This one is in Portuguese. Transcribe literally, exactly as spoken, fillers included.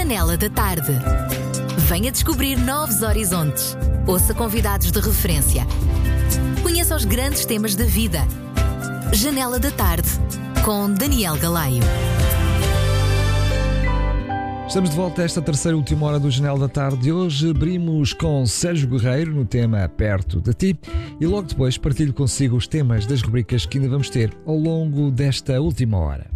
Janela da Tarde. Venha descobrir novos horizontes. Ouça convidados de referência. Conheça os grandes temas da vida. Janela da Tarde, com Daniel Galaio. Estamos de volta a esta terceira e última hora do Janela da Tarde. Hoje abrimos com Sérgio Guerreiro no tema Perto de Ti e logo depois partilho consigo os temas das rubricas que ainda vamos ter ao longo desta última hora.